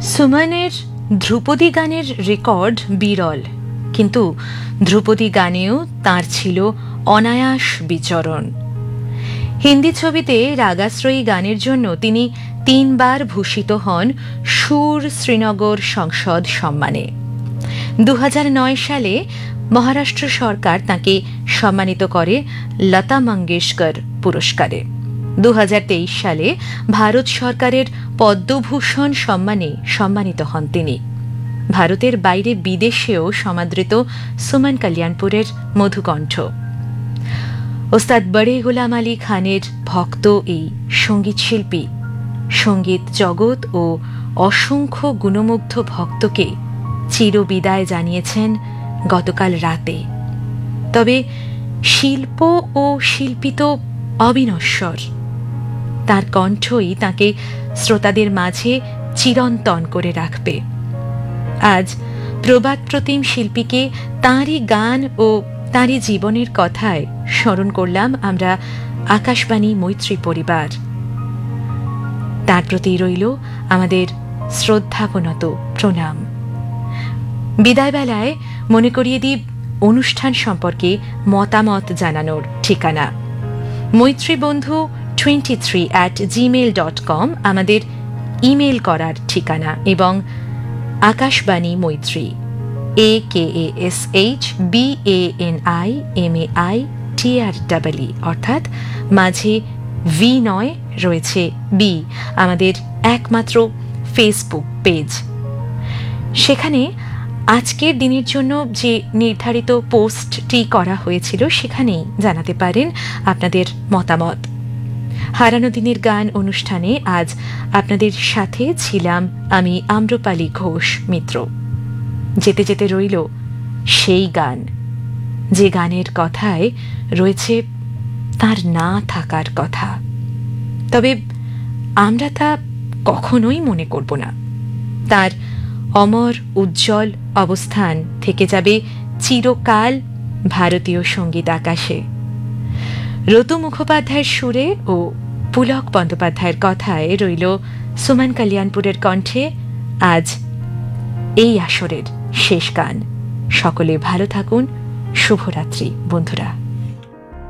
সুমনের ধ্রুপদী গানের রেকর্ড বিরল, কিন্তু ধ্রুপদী গানেও তাঁর ছিল অনায়াস বিচরণ। হিন্দি ছবিতে রাগাশ্রয়ী গানের জন্য তিনি 3 বার ভূষিত হন সুর শ্রীনগর সংসদ সম্মানে। 2009 সালে মহারাষ্ট্র সরকার তাঁকে সম্মানিত করে লতা মঙ্গেশকর পুরস্কারে। 2023 সালে ভারত সরকারের পদ্মভূষণ সম্মানে সম্মানিত হন তিনি। ভারতের বাইরে বিদেশেও সমাদৃত সুমন কল্যাণপুরের মধুকণ্ঠ। ওস্তাদ বড়ে গোলাম আলী খানের ভক্ত এই সঙ্গীত শিল্পী সঙ্গীত জগৎ ও অসংখ্য গুণমুগ্ধ ভক্তকে চিরবিদায় জানিয়েছেন গতকাল রাতে। তবে শিল্প ও শিল্পী তো অবিনশ্বর, তার কণ্ঠই তাকে শ্রোতাদের মাঝে চিরন্তন করে রাখবে। আজ প্রবাদ প্রতিম শিল্পীকে তাঁরই গান ও তাঁরই জীবনের কথায় স্মরণ করলাম আমরা আকাশবাণী মৈত্রী পরিবার। তার প্রতি রইল আমাদের শ্রদ্ধাবনত প্রণাম। বিদায়বেলায় মনে করিয়ে দিই অনুষ্ঠান সম্পর্কে মতামত জানানোর ঠিকানা মৈত্রীবন্ধু23@gmail.com আমাদের ইমেল করার ঠিকানা, এবং আকাশবাণী মৈত্রী AKASHBANIMAITREE অর্থাৎ মাঝে ভি নয়, রয়েছে বি, আমাদের একমাত্র ফেসবুক পেজ। সেখানে আজকের দিনের জন্য যে নির্ধারিত পোস্টটি করা হয়েছিল সেখানেই জানাতে পারেন আপনাদের মতামত। হারানো দিনের গান অনুষ্ঠানে আজ আপনাদের সাথে ছিলাম আমি আম্রপালি ঘোষ মিত্র। যেতে যেতে রইল সেই গান, যে গানের কথায় রয়েছে তার না থাকার কথা, তবে আমরা তা কখনোই মনে করব না। তার অমর উজ্জ্বল অবস্থান থেকে যাবে চিরকাল ভারতীয় সঙ্গীত আকাশে। রতু মুখোপাধ্যায়ের সুরে ও পুলক বন্দ্যোপাধ্যায়ের কথায় রইল সুমন কল্যাণপুরের কণ্ঠে আজ এই আসরের শেষ গান। সকলে ভালো থাকুন। শুভরাত্রি বন্ধুরা।